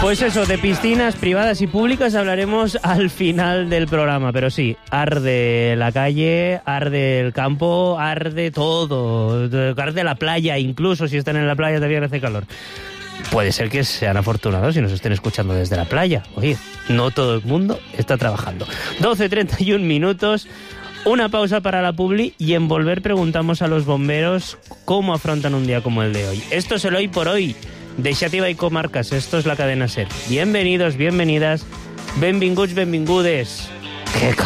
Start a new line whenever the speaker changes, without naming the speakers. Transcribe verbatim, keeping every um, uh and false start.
Pues eso, de piscinas privadas y públicas hablaremos al final del programa, pero sí, arde la calle, arde el campo, arde todo, arde la playa, incluso si están en la playa también hace calor. Puede ser que sean afortunados y nos estén escuchando desde la playa. Oye, no todo el mundo está trabajando. doce treinta y un minutos, una pausa para la publi y en volver preguntamos a los bomberos cómo afrontan un día como el de hoy. Esto es el Hoy por Hoy de Xàtiva i Comarques. Esto es la cadena SER. Bienvenidos, bienvenidas, benvinguts, benvingudes. ¡Qué